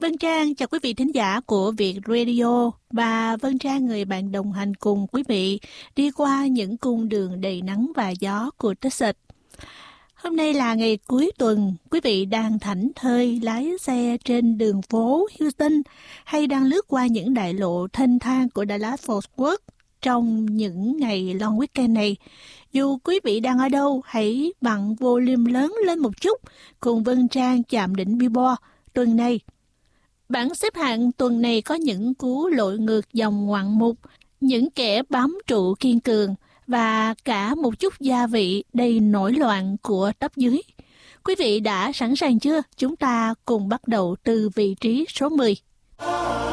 Vân Trang chào quý vị thính giả của Việt Radio và Vân Trang người bạn đồng hành cùng quý vị đi qua những cung đường đầy nắng và gió của Texas. Hôm nay là ngày cuối tuần, quý vị đang thảnh thơi lái xe trên đường phố Houston hay đang lướt qua những đại lộ thênh thang của Dallas-Fort Worth trong những ngày long weekend này. Dù quý vị đang ở đâu, hãy vặn volume lớn lên một chút cùng Vân Trang chạm đỉnh Billboard tuần này. Bảng xếp hạng tuần này có những cú lội ngược dòng ngoạn mục, những kẻ bám trụ kiên cường và cả một chút gia vị đầy nổi loạn của top dưới. Quý vị đã sẵn sàng chưa? Chúng ta cùng bắt đầu từ vị trí số 10.